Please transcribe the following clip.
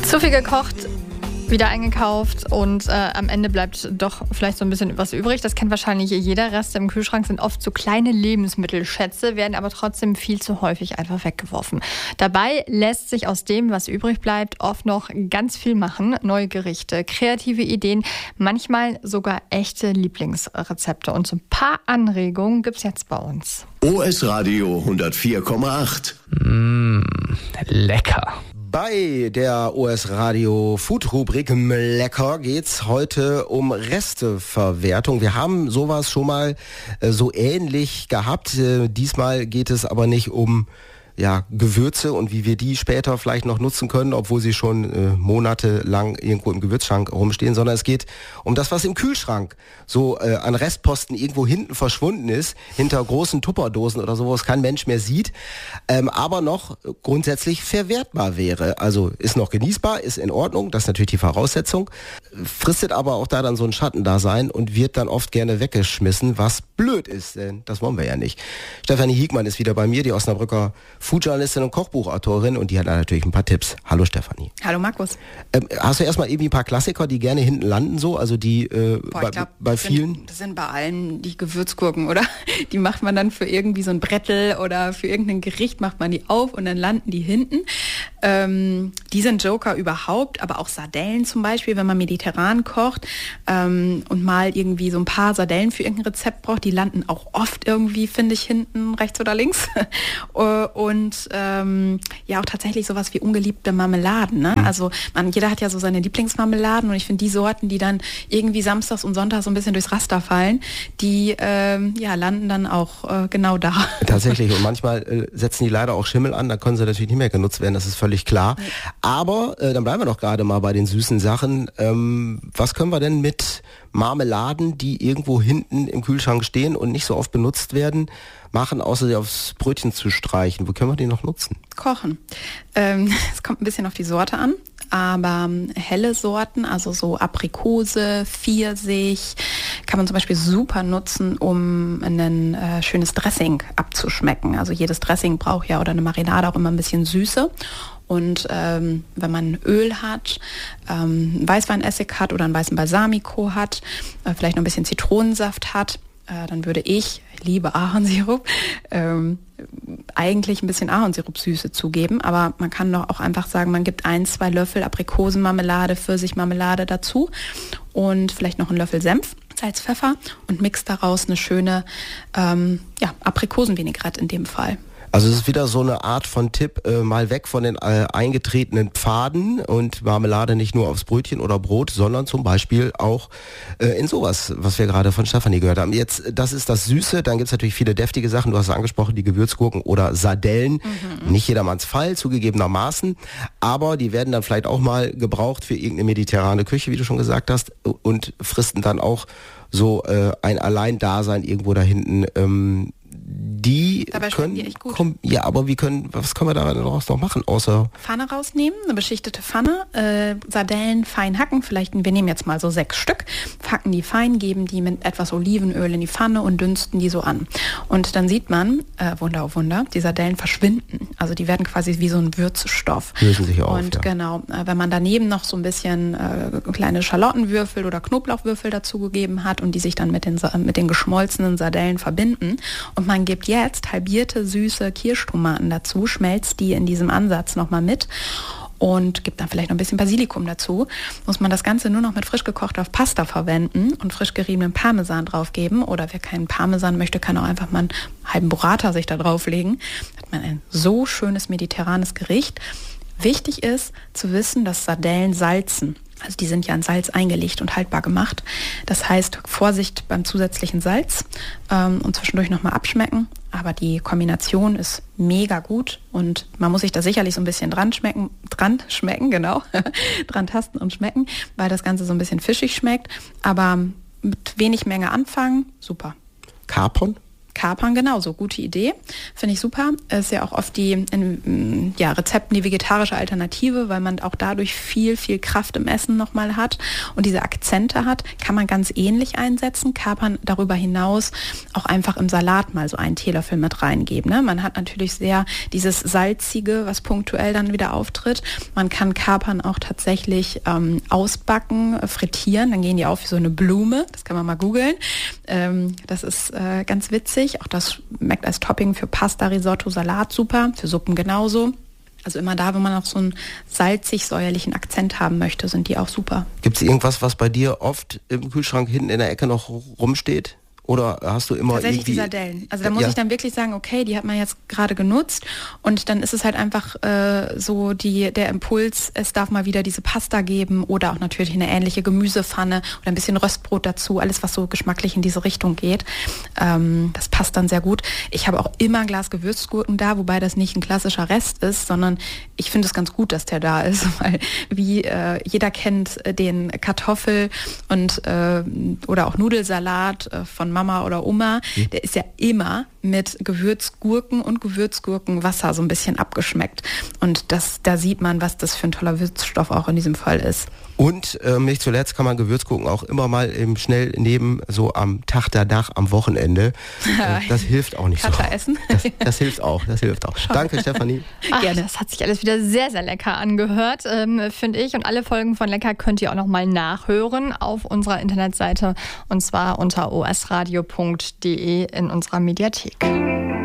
Zu viel gekocht, wieder eingekauft und am Ende bleibt doch vielleicht so ein bisschen was übrig. Das kennt wahrscheinlich jeder. Reste im Kühlschrank sind oft so kleine Lebensmittelschätze, werden aber trotzdem viel zu häufig einfach weggeworfen. Dabei lässt sich aus dem, was übrig bleibt, oft noch ganz viel machen. Neue Gerichte, kreative Ideen, manchmal sogar echte Lieblingsrezepte. Und so ein paar Anregungen gibt's jetzt bei uns. OS Radio 104,8. Lecker. Bei der OS Radio Food Rubrik Lecker geht's heute um Resteverwertung. Wir haben sowas schon mal so ähnlich gehabt. Diesmal geht es aber nicht um Gewürze und wie wir die später vielleicht noch nutzen können, obwohl sie schon monatelang irgendwo im Gewürzschrank rumstehen, sondern es geht um das, was im Kühlschrank so an Restposten irgendwo hinten verschwunden ist, hinter großen Tupperdosen oder so, wo es kein Mensch mehr sieht, aber noch grundsätzlich verwertbar wäre. Also ist noch genießbar, ist in Ordnung, das ist natürlich die Voraussetzung, fristet aber auch da dann so ein Schattendasein und wird dann oft gerne weggeschmissen, was blöd ist, denn das wollen wir ja nicht. Stefanie Hiegmann ist wieder bei mir, die Osnabrücker Foodjournalistin und Kochbuchautorin, und die hat natürlich ein paar Tipps. Hallo Stefanie. Hallo Markus. Hast du erstmal irgendwie ein paar Klassiker, die gerne hinten landen so? Also die bei vielen? Das sind bei allen die Gewürzgurken, oder? Die macht man dann für irgendwie so ein Brettel oder für irgendein Gericht macht man die auf und dann landen die hinten. Die sind Joker überhaupt, aber auch Sardellen zum Beispiel, wenn man mediterran kocht und mal irgendwie so ein paar Sardellen für irgendein Rezept braucht, die landen auch oft irgendwie, finde ich, hinten rechts oder links. Und auch tatsächlich sowas wie ungeliebte Marmeladen. Ne? Also jeder hat ja so seine Lieblingsmarmeladen, und ich finde die Sorten, die dann irgendwie samstags und sonntags so ein bisschen durchs Raster fallen, die landen dann auch genau da. Tatsächlich, und manchmal setzen die leider auch Schimmel an, da können sie natürlich nicht mehr genutzt werden, das ist völlig klar. Nee. Aber dann bleiben wir doch gerade mal bei den süßen Sachen. Was können wir denn mit Marmeladen, die irgendwo hinten im Kühlschrank stehen und nicht so oft benutzt werden, machen, außer sie aufs Brötchen zu streichen? Wo können wir die noch nutzen? Kochen. Es kommt ein bisschen auf die Sorte an, aber helle Sorten, also so Aprikose, Pfirsich, kann man zum Beispiel super nutzen, um ein schönes Dressing abzuschmecken. Also jedes Dressing braucht ja, oder eine Marinade, auch immer ein bisschen Süße. Und wenn man Öl hat, Weißweinessig hat oder einen weißen Balsamico hat, vielleicht noch ein bisschen Zitronensaft hat, dann würde ich liebe Ahornsirup, eigentlich ein bisschen Ahornsirupsüße zugeben, aber man kann doch auch einfach sagen, man gibt 1-2 Löffel Aprikosenmarmelade, Pfirsichmarmelade dazu und vielleicht noch einen Löffel Senf, Salz, Pfeffer und mixt daraus eine schöne Aprikosenvinaigrette in dem Fall. Also es ist wieder so eine Art von Tipp, mal weg von den eingetretenen Pfaden und Marmelade nicht nur aufs Brötchen oder Brot, sondern zum Beispiel auch in sowas, was wir gerade von Stefanie gehört haben. Jetzt, das ist das Süße, dann gibt es natürlich viele deftige Sachen, du hast es angesprochen, die Gewürzgurken oder Sardellen. Nicht jedermanns Fall, zugegebenermaßen, aber die werden dann vielleicht auch mal gebraucht für irgendeine mediterrane Küche, wie du schon gesagt hast, und fristen dann auch so ein Alleindasein irgendwo da hinten. Dabei schmecken die echt gut. Was können wir daraus noch machen, außer Pfanne rausnehmen, eine beschichtete Pfanne, Sardellen fein hacken, wir nehmen jetzt mal so 6 Stück, hacken die fein, geben die mit etwas Olivenöl in die Pfanne und dünsten die so an. Und dann sieht man, Wunder auf Wunder, die Sardellen verschwinden. Also die werden quasi wie so ein Würzstoff. Lösen sich auf, und genau, wenn man daneben noch so ein bisschen kleine Schalottenwürfel oder Knoblauchwürfel dazugegeben hat und die sich dann mit den geschmolzenen Sardellen verbinden und man gibt jetzt halbierte süße Kirschtomaten dazu, schmelzt die in diesem Ansatz nochmal mit und gibt dann vielleicht noch ein bisschen Basilikum dazu. Muss man das Ganze nur noch mit frisch gekochter Pasta verwenden und frisch geriebenen Parmesan draufgeben. Oder wer keinen Parmesan möchte, kann auch einfach mal einen halben Burrata sich da drauflegen. Hat man ein so schönes mediterranes Gericht. Wichtig ist zu wissen, dass Sardellen salzen. Also die sind ja in Salz eingelegt und haltbar gemacht. Das heißt, Vorsicht beim zusätzlichen Salz und zwischendurch nochmal abschmecken. Aber die Kombination ist mega gut und man muss sich da sicherlich so ein bisschen dran schmecken, genau, dran tasten und schmecken, weil das Ganze so ein bisschen fischig schmeckt. Aber mit wenig Menge anfangen, super. Kapern? Kapern genauso, gute Idee. Finde ich super. Ist ja auch oft die Rezepten die vegetarische Alternative, weil man auch dadurch viel, viel Kraft im Essen nochmal hat und diese Akzente hat, kann man ganz ähnlich einsetzen. Kapern darüber hinaus auch einfach im Salat mal so einen Teelöffel mit reingeben. Ne? Man hat natürlich sehr dieses Salzige, was punktuell dann wieder auftritt. Man kann Kapern auch tatsächlich ausbacken, frittieren, dann gehen die auf wie so eine Blume. Das kann man mal googeln. Das ist ganz witzig. Auch das schmeckt als Topping für Pasta, Risotto, Salat super, für Suppen genauso. Also immer da, wo man auch so einen salzig-säuerlichen Akzent haben möchte, sind die auch super. Gibt es irgendwas, was bei dir oft im Kühlschrank hinten in der Ecke noch rumsteht? Oder hast du immer tatsächlich irgendwie... die Sardellen. Also da muss ich dann wirklich sagen, okay, die hat man jetzt gerade genutzt und dann ist es halt einfach so der Impuls, es darf mal wieder diese Pasta geben oder auch natürlich eine ähnliche Gemüsepfanne oder ein bisschen Röstbrot dazu, alles was so geschmacklich in diese Richtung geht. Das passt dann sehr gut. Ich habe auch immer ein Glas Gewürzgurken da, wobei das nicht ein klassischer Rest ist, sondern ich finde es ganz gut, dass der da ist, weil jeder kennt den Kartoffel- und oder auch Nudelsalat von Mama oder Oma, der ist ja immer mit Gewürzgurken und Gewürzgurkenwasser so ein bisschen abgeschmeckt. Und da sieht man, was das für ein toller Würzstoff auch in diesem Fall ist. Und nicht zuletzt kann man Gewürzgurken auch immer mal schnell nehmen, so am Tag danach, am Wochenende. Das hilft auch nicht so. Essen. Das hilft auch. Danke, Stefanie. Gerne. Das hat sich alles wieder sehr, sehr lecker angehört, finde ich. Und alle Folgen von Lecker könnt ihr auch nochmal nachhören auf unserer Internetseite und zwar unter osradio.de in unserer Mediathek.